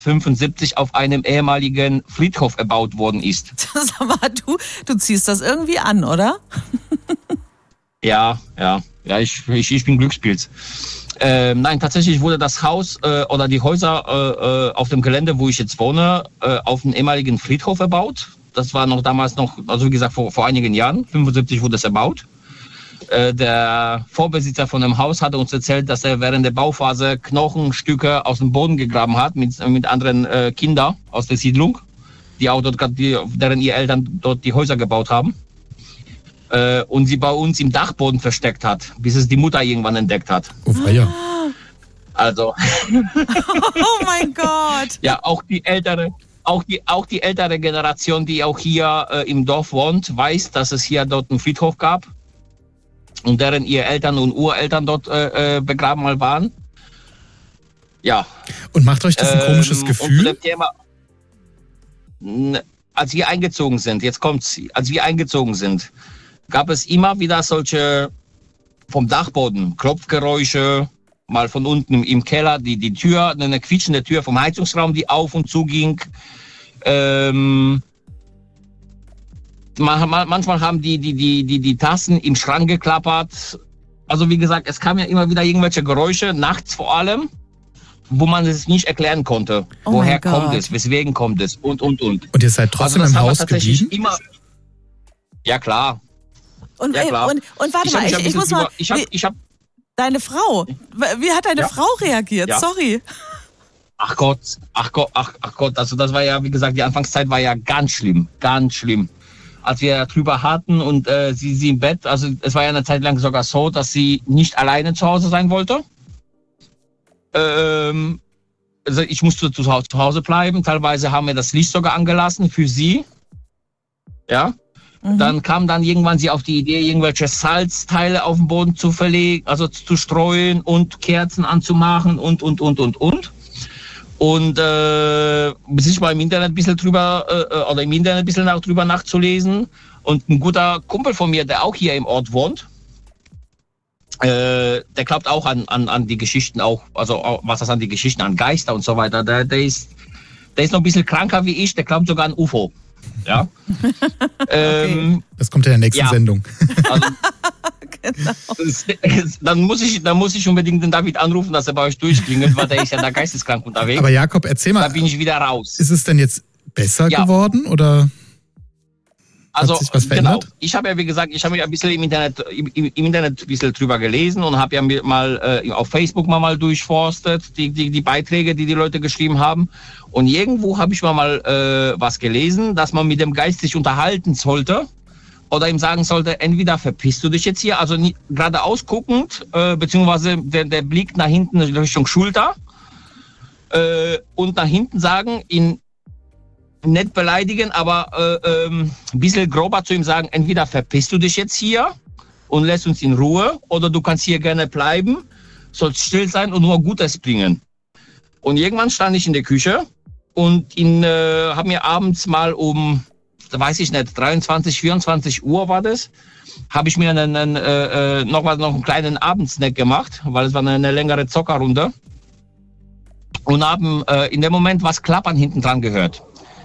1975 auf einem ehemaligen Friedhof erbaut worden ist. Sag mal, du ziehst das irgendwie an, oder? Ja, ich bin Glückspilz. Nein, tatsächlich wurde das Haus oder die Häuser auf dem Gelände, wo ich jetzt wohne, auf einem ehemaligen Friedhof erbaut. Das war damals, also wie gesagt, vor einigen Jahren. 75 wurde es erbaut. Der Vorbesitzer von dem Haus hatte uns erzählt, dass er während der Bauphase Knochenstücke aus dem Boden gegraben hat mit anderen Kindern aus der Siedlung, deren ihre Eltern dort die Häuser gebaut haben. Und sie bei uns im Dachboden versteckt hat, bis es die Mutter irgendwann entdeckt hat. Oh, ja. Also. Oh mein Gott. Ja, auch die ältere Generation, die auch hier im Dorf wohnt, weiß, dass es dort einen Friedhof gab. Und deren ihre Eltern und Ureltern dort begraben mal waren. Ja. Und macht euch das ein komisches Gefühl? Und zu dem Thema, als wir eingezogen sind, jetzt kommt's, gab es immer wieder solche vom Dachboden, Klopfgeräusche, mal von unten im Keller, die Tür, eine quietschende Tür vom Heizungsraum, die auf und zu ging. Manchmal haben die Tassen im Schrank geklappert. Also wie gesagt, es kamen ja immer wieder irgendwelche Geräusche, nachts vor allem, wo man es nicht erklären konnte. Oh woher kommt es, weswegen kommt es und. Und ihr seid trotzdem im Haus geblieben? Ja, klar. Und warte mal, ich muss mal... Deine Frau, wie hat deine Frau reagiert? Ja. Sorry. Ach Gott, also das war ja, wie gesagt, die Anfangszeit war ja ganz schlimm. Als wir drüber hatten und sie im Bett, also es war ja eine Zeit lang sogar so, dass sie nicht alleine zu Hause sein wollte. Also ich musste zu Hause bleiben, teilweise haben wir das Licht sogar angelassen für sie. Ja. Dann kam irgendwann sie auf die Idee, irgendwelche Salzteile auf den Boden zu verlegen, also zu streuen und Kerzen anzumachen und. Und sich mal im Internet ein bisschen drüber nachzulesen. Und ein guter Kumpel von mir, der auch hier im Ort wohnt, der glaubt auch an die Geschichten, auch, also was das an die Geschichten, an Geister und so weiter. Der ist noch ein bisschen kranker wie ich, der glaubt sogar an UFO. Ja. Okay. Das kommt in der nächsten Sendung. Also, dann muss ich unbedingt den David anrufen, dass er bei euch durchklingelt, weil der ist ja da geisteskrank unterwegs. Aber Jakob, erzähl mal. Da bin ich wieder raus. Ist es denn jetzt besser geworden oder hat sich was verändert? Genau. Ich habe ja, wie gesagt, ein bisschen im Internet ein bisschen drüber gelesen und habe ja mal auf Facebook mal durchforstet, die Beiträge, die Leute geschrieben haben. Und irgendwo habe ich mal was gelesen, dass man mit dem Geist sich unterhalten sollte oder ihm sagen sollte, entweder verpisst du dich jetzt hier, also geradeaus guckend, beziehungsweise der Blick nach hinten Richtung Schulter und nach hinten sagen, ihn nicht beleidigen, aber ein bisschen grober zu ihm sagen, entweder verpisst du dich jetzt hier und lässt uns in Ruhe oder du kannst hier gerne bleiben, sollst still sein und nur Gutes bringen. Und irgendwann stand ich in der Küche und habe mir abends mal um, weiß ich nicht, 23, 24 Uhr war das, habe ich mir noch einen kleinen Abendsnack gemacht, weil es war eine längere Zockerrunde und haben in dem Moment was klappern hinten dran gehört.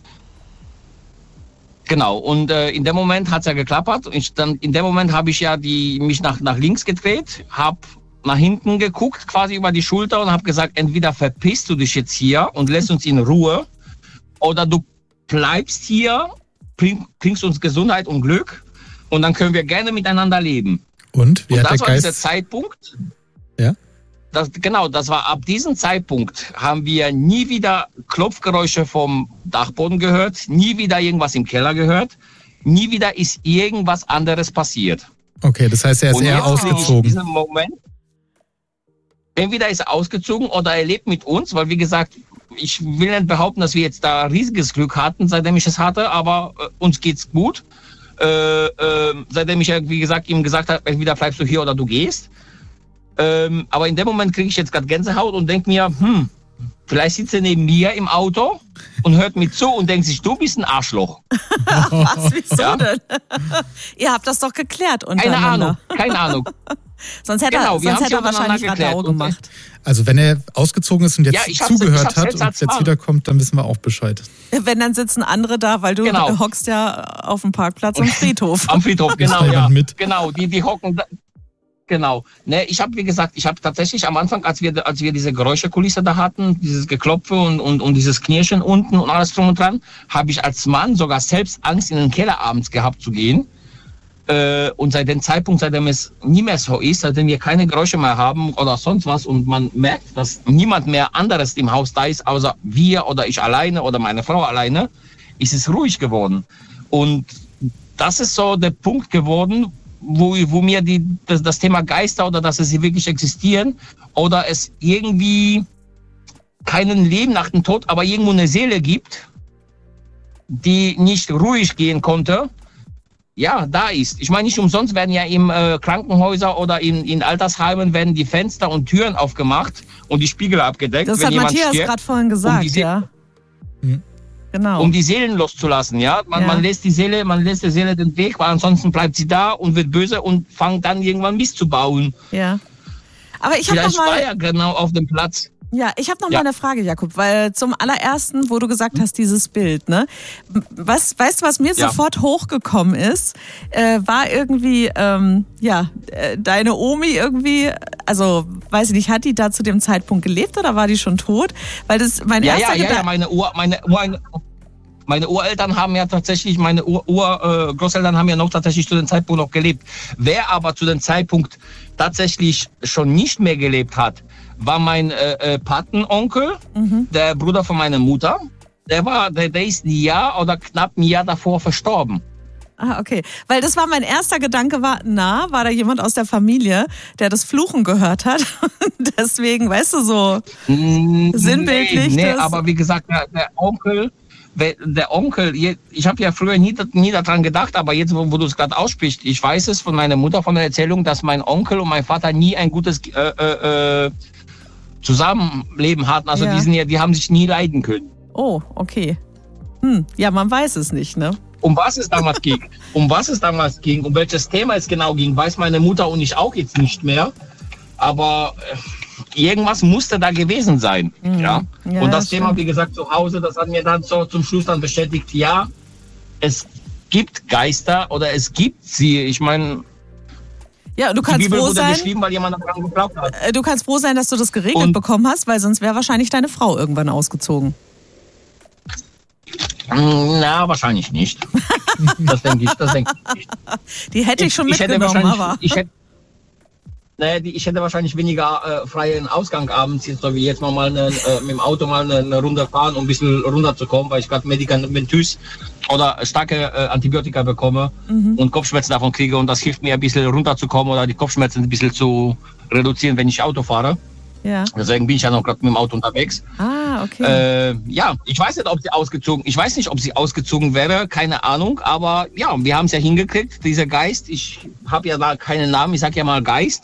Genau, und in dem Moment hat es ja geklappert. In dem Moment habe ich ja mich nach links gedreht, habe nach hinten geguckt, quasi über die Schulter und habe gesagt, entweder verpisst du dich jetzt hier und lässt uns in Ruhe oder du bleibst hier, bringst uns Gesundheit und Glück und dann können wir gerne miteinander leben. Und wie hat das der war Geist? dieser Zeitpunkt. Ja. Das war ab diesem Zeitpunkt, haben wir nie wieder Klopfgeräusche vom Dachboden gehört, nie wieder irgendwas im Keller gehört, nie wieder ist irgendwas anderes passiert. Okay, das heißt, er ist eher ausgezogen. In diesem Moment, entweder ist er ausgezogen oder er lebt mit uns, weil wie gesagt, ich will nicht behaupten, dass wir jetzt da riesiges Glück hatten, seitdem ich es hatte, aber uns geht's gut. Seitdem ich ja, wie gesagt, ihm gesagt habe, entweder bleibst du hier oder du gehst. Aber in dem Moment kriege ich jetzt gerade Gänsehaut und denke mir, vielleicht sitzt er neben mir im Auto und hört mir zu und denkt sich, du bist ein Arschloch. Was, wieso denn? Ihr habt das doch geklärt untereinander. Keine Ahnung. Sonst hätte er wahrscheinlich Radau gemacht. Also wenn er ausgezogen ist und jetzt zugehört hat und jetzt wiederkommt, dann wissen wir auch Bescheid. Wenn, dann sitzen andere da, weil du hockst ja auf dem Parkplatz am Friedhof. Am Friedhof, genau, ja. Genau, die hocken da. Genau. Ne, ich habe tatsächlich am Anfang, als wir diese Geräuschekulisse da hatten, dieses Geklopfe und dieses Knirschen unten und alles drum und dran, habe ich als Mann sogar selbst Angst, in den Keller abends gehabt zu gehen. Und seit dem Zeitpunkt, seitdem es nie mehr so ist, seitdem wir keine Geräusche mehr haben oder sonst was und man merkt, dass niemand mehr anderes im Haus da ist, außer wir oder ich alleine oder meine Frau alleine, ist es ruhig geworden. Und das ist so der Punkt geworden, wo mir das Thema Geister oder dass sie wirklich existieren oder es irgendwie keinen Leben nach dem Tod, aber irgendwo eine Seele gibt, die nicht ruhig gehen konnte, ja, da ist. Ich meine, nicht umsonst werden ja im Krankenhäuser oder in Altersheimen werden die Fenster und Türen aufgemacht und die Spiegel abgedeckt. Das hat Matthias gerade vorhin gesagt, ja. Genau. Um die Seelen loszulassen, ja. Man lässt der Seele den Weg, weil ansonsten bleibt sie da und wird böse und fängt dann irgendwann Mist zu bauen. Ja. Aber ich habe noch mal... war ja genau auf dem Platz. Ja, ich habe noch mal eine Frage, Jakob, weil zum allerersten, wo du gesagt hast, dieses Bild, ne? Weißt du, was mir sofort hochgekommen ist, war irgendwie, deine Omi irgendwie, also, weiß ich nicht, hat die da zu dem Zeitpunkt gelebt oder war die schon tot? Weil das mein erster Gedanke... Meine Ureltern haben ja tatsächlich, meine Großeltern haben ja noch tatsächlich zu dem Zeitpunkt noch gelebt. Wer aber zu dem Zeitpunkt tatsächlich schon nicht mehr gelebt hat, war mein Patenonkel, der Bruder von meiner Mutter. Der ist ein Jahr oder knapp ein Jahr davor verstorben. Ah, okay. Weil das war mein erster Gedanke, war da jemand aus der Familie, der das Fluchen gehört hat? Deswegen, weißt du, so sinnbildlich. Nee, aber wie gesagt, der Onkel, ich habe ja früher nie daran gedacht, aber jetzt, wo du es gerade aussprichst, ich weiß es von meiner Mutter, von der Erzählung, dass mein Onkel und mein Vater nie ein gutes Zusammenleben hatten. Also die haben sich nie leiden können. Oh, okay. Ja, man weiß es nicht, ne? Um was es damals ging, um welches Thema es genau ging, weiß meine Mutter und ich auch jetzt nicht mehr. Aber irgendwas musste da gewesen sein. Ja? Und das Thema, wie gesagt, zu Hause, das hat mir dann so zum Schluss dann bestätigt, ja, es gibt Geister oder es gibt sie. Ich meine, ja, du kannst froh sein, weil jemand daran geglaubt hat. Du kannst froh sein, dass du das geregelt bekommen hast, weil sonst wäre wahrscheinlich deine Frau irgendwann ausgezogen. Na, wahrscheinlich nicht. Das denke ich nicht. Die hätte ich schon mitgenommen, aber... Ich hätte wahrscheinlich weniger freien Ausgang abends, jetzt, so wie jetzt mal mit dem Auto mal eine Runde fahren, um ein bisschen runterzukommen, weil ich gerade medikamentös oder starke Antibiotika bekomme und Kopfschmerzen davon kriege und das hilft mir ein bisschen runterzukommen oder die Kopfschmerzen ein bisschen zu reduzieren, wenn ich Auto fahre. Ja. Deswegen bin ich ja noch gerade mit dem Auto unterwegs. Ah, okay. Ich weiß nicht, ob sie ausgezogen wäre, keine Ahnung, aber ja, wir haben es ja hingekriegt, dieser Geist, ich habe ja da keinen Namen, ich sag ja mal Geist,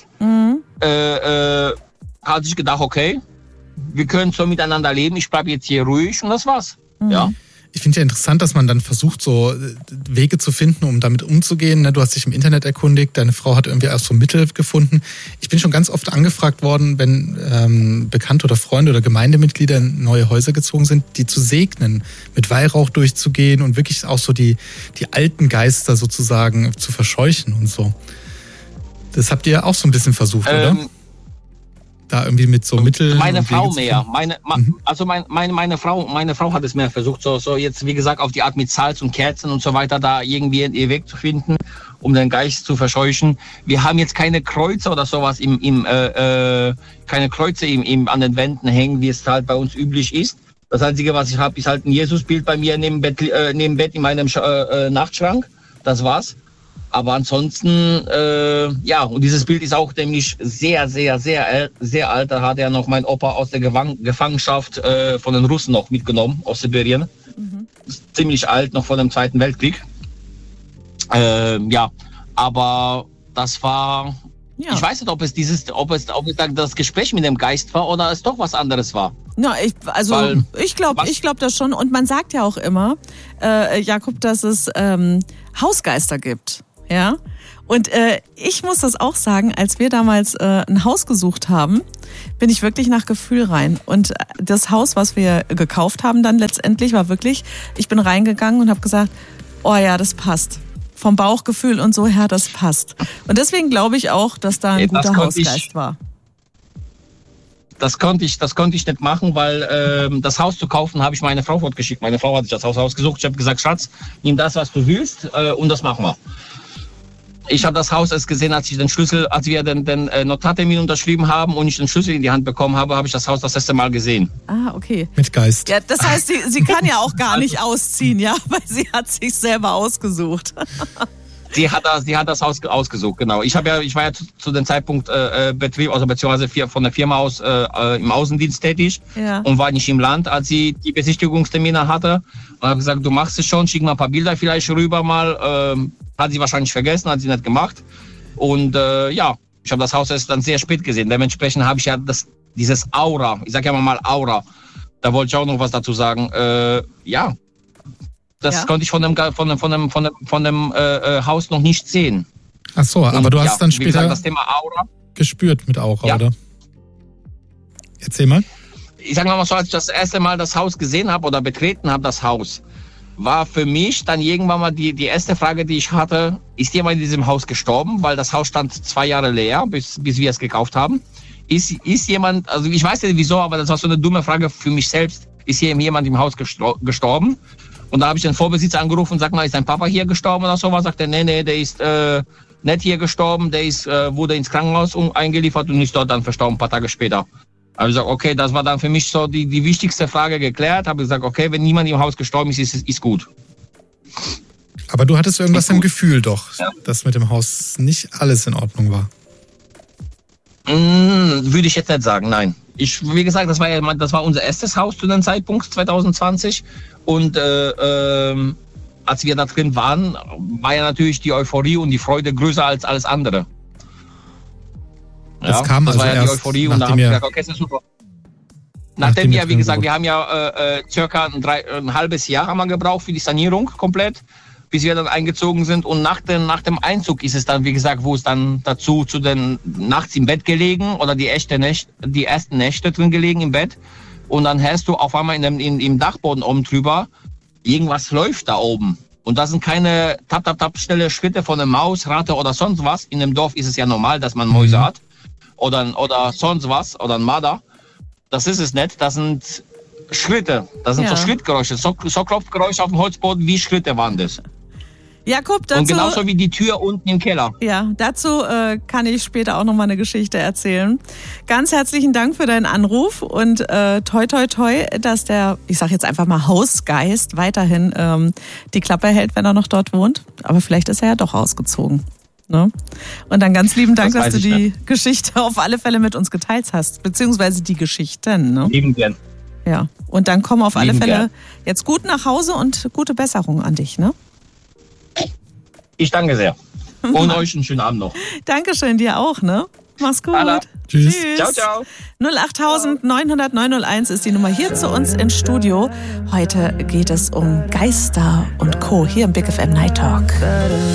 hat sich gedacht, okay, wir können so miteinander leben, ich bleibe jetzt hier ruhig und das war's. Ja. Ich finde ja interessant, dass man dann versucht, so Wege zu finden, um damit umzugehen. Du hast dich im Internet erkundigt, deine Frau hat irgendwie auch so Mittel gefunden. Ich bin schon ganz oft angefragt worden, wenn Bekannte oder Freunde oder Gemeindemitglieder in neue Häuser gezogen sind, die zu segnen, mit Weihrauch durchzugehen und wirklich auch so die alten Geister sozusagen zu verscheuchen und so. Das habt ihr auch so ein bisschen versucht, oder? Da irgendwie mit so Mitteln. Meine Frau mehr. Meine Frau hat es mehr versucht, so jetzt, wie gesagt, auf die Art mit Salz und Kerzen und so weiter, da irgendwie ihr Weg zu finden, um den Geist zu verscheuchen. Wir haben jetzt keine Kreuze oder sowas keine Kreuze an den Wänden hängen, wie es halt bei uns üblich ist. Das Einzige, was ich habe, ist halt ein Jesusbild bei mir neben Bett in meinem Nachtschrank. Das war's. Aber ansonsten, und dieses Bild ist auch nämlich sehr, sehr, sehr, sehr alt. Da hat ja noch mein Opa aus der Gefangenschaft von den Russen noch mitgenommen, aus Sibirien. Ist ziemlich alt, noch vor dem Zweiten Weltkrieg. Aber das war, ich weiß nicht, ob es das Gespräch mit dem Geist war oder es doch was anderes war. Ja, ich glaube das schon. Und man sagt ja auch immer, Jakob, dass es Hausgeister gibt. Ja. Und ich muss das auch sagen, als wir damals ein Haus gesucht haben, bin ich wirklich nach Gefühl rein. Und das Haus, was wir gekauft haben dann letztendlich, war wirklich, ich bin reingegangen und habe gesagt, oh ja, das passt. Vom Bauchgefühl und so her, das passt. Und deswegen glaube ich auch, dass da ein guter Hausgeist war. Das konnte ich nicht machen, weil das Haus zu kaufen, habe ich meine Frau fortgeschickt. Meine Frau hat sich das Haus ausgesucht. Ich habe gesagt, Schatz, nimm das, was du willst, und das machen wir. Ich habe das Haus erst gesehen, als wir den Notartermin unterschrieben haben und ich den Schlüssel in die Hand bekommen habe, habe ich das Haus das erste Mal gesehen. Ah, okay. Mit Geist. Ja, das heißt, sie kann ja auch gar nicht ausziehen, ja, weil sie hat sich selber ausgesucht. Sie hat das Haus ausgesucht, genau. Ich war ja zu dem Zeitpunkt beziehungsweise von der Firma aus im Außendienst tätig, ja, und war nicht im Land, als sie die Besichtigungstermine hatte. Und habe gesagt, du machst es schon, schick mal ein paar Bilder vielleicht rüber mal. Hat sie wahrscheinlich vergessen, hat sie nicht gemacht. Und ich habe das Haus erst dann sehr spät gesehen. Dementsprechend habe ich ja dieses Aura, ich sage ja mal Aura, da wollte ich auch noch was dazu sagen. Das konnte ich von dem Haus noch nicht sehen. Ach so, aber und, du hast dann später gesagt, das Thema Aura gespürt mit Aura, oder? Erzähl mal. Ich sage mal so, als ich das erste Mal das Haus gesehen habe oder betreten habe, das Haus, war für mich dann irgendwann mal die erste Frage, die ich hatte, ist jemand in diesem Haus gestorben? Weil das Haus stand 2 Jahre leer, bis wir es gekauft haben. Ist jemand, also ich weiß nicht wieso, aber das war so eine dumme Frage für mich selbst. Ist hier jemand im Haus gestorben? Und da habe ich den Vorbesitzer angerufen und sagt mal, ist dein Papa hier gestorben oder sowas? Sagt er, nee, der ist nicht hier gestorben, der wurde ins Krankenhaus eingeliefert und ist dort dann verstorben, ein paar Tage später. Habe ich gesagt, okay, das war dann für mich so die wichtigste Frage geklärt. Habe gesagt, okay, wenn niemand im Haus gestorben ist gut. Aber du hattest irgendwas im Gefühl doch, dass mit dem Haus nicht alles in Ordnung war. Würde ich jetzt nicht sagen, nein. Wie gesagt, das war unser erstes Haus zu dem Zeitpunkt, 2020. Und als wir da drin waren, war ja natürlich die Euphorie und die Freude größer als alles andere. Das kam das also war ja die Euphorie und da haben wir gesagt, okay, ist super. Nachdem wir, wie gesagt, wir haben ja circa ein halbes Jahr haben wir gebraucht für die Sanierung komplett, bis wir dann eingezogen sind. Und nach dem Einzug ist es dann, wie gesagt, wo es dann dazu zu den nachts im Bett gelegen oder die ersten Nächte drin gelegen im Bett. Und dann hörst du auf einmal im Dachboden oben drüber, irgendwas läuft da oben. Und das sind keine schnelle Schritte von einer Maus, Ratte oder sonst was. In dem Dorf ist es ja normal, dass man Mäuse hat. Oder sonst was, oder ein Marder. Das ist es nicht. Das sind Schritte. Das sind so Schrittgeräusche. So Klopfgeräusche auf dem Holzboden, wie Schritte waren das. Jakob, dazu... Und genauso wie die Tür unten im Keller. Ja, dazu kann ich später auch nochmal eine Geschichte erzählen. Ganz herzlichen Dank für deinen Anruf und toi toi toi, dass der, ich sag jetzt einfach mal Hausgeist, weiterhin die Klappe hält, wenn er noch dort wohnt. Aber vielleicht ist er ja doch ausgezogen. Ne? Und dann ganz lieben Dank, dass du die Geschichte auf alle Fälle mit uns geteilt hast, beziehungsweise die Geschichten. Ne? Lieben gern. Ja, und dann komm auf alle Fälle jetzt gut nach Hause und gute Besserung an dich, ne? Ich danke sehr. Und euch einen schönen Abend noch. Dankeschön, dir auch, ne? Mach's gut. Tschüss. Ciao, ciao. 08000 900 901 ist die Nummer hier zu uns ins Studio. Heute geht es um Geister und Co. hier im Big FM Night Talk.